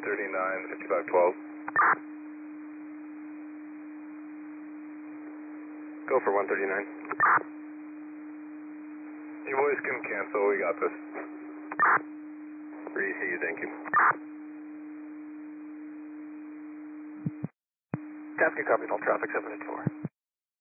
139, 5512. Go for 139. You boys can cancel, we got this. Receive, thank you. Tasky copies, all traffic 784.